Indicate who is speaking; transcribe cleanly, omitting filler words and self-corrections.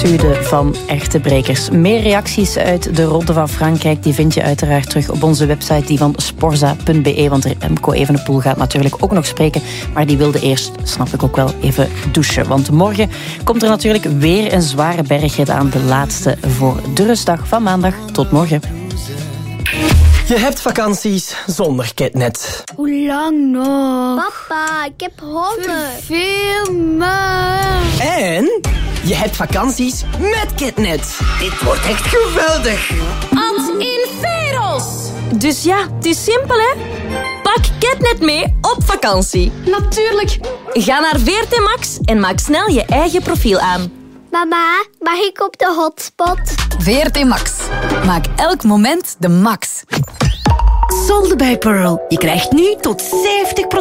Speaker 1: attitude van echte brekers. Meer reacties uit de Ronde van Frankrijk die vind je uiteraard terug op onze website, die van sporza.be. Want Remco Evenepoel gaat natuurlijk ook nog spreken, maar die wilde eerst, snap ik ook wel, even douchen. Want morgen komt er natuurlijk weer een zware bergrit aan, de laatste voor de rustdag van maandag. Tot morgen.
Speaker 2: Je hebt vakanties zonder Ketnet.
Speaker 3: Hoe lang nog? Papa, ik heb honger. Veel me.
Speaker 2: En je hebt vakanties met Ketnet. Dit wordt echt geweldig.
Speaker 4: Ans in Veros. Dus ja, het is simpel, hè? Pak Ketnet mee op vakantie.
Speaker 5: Natuurlijk.
Speaker 4: Ga naar VRT Max en maak snel je eigen profiel aan.
Speaker 3: Mama, mag ik op de hotspot?
Speaker 5: VRT Max. Maak elk moment de max.
Speaker 6: Solden bij Pearl. Je krijgt nu tot 70%